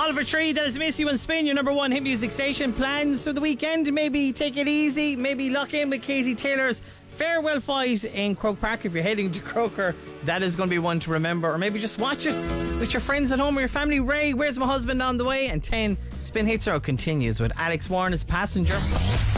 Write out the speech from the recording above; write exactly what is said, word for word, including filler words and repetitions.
Oliver Tree, that is Miss You and Spin, your number one hit music station. Plans for the weekend? Maybe take it easy. Maybe lock in with Katie Taylor's farewell fight in Croke Park if you're heading to Croker. That is going to be one to remember. Or maybe just watch it with your friends at home or your family. Ray, Where's My Husband on the way? And ten, Spin Hits Row continues with Alex Warren as passenger.